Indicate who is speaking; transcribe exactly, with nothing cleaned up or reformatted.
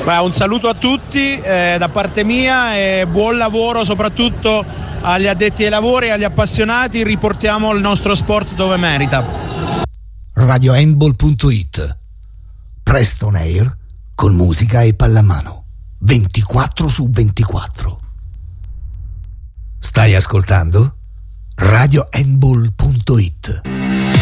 Speaker 1: Beh, un saluto a tutti eh, da parte mia e buon lavoro soprattutto agli addetti ai lavori e agli appassionati. Riportiamo il nostro sport dove merita.
Speaker 2: radio handball punto it, presto on air con musica e pallamano ventiquattro su ventiquattro. Stai ascoltando radio handball punto it.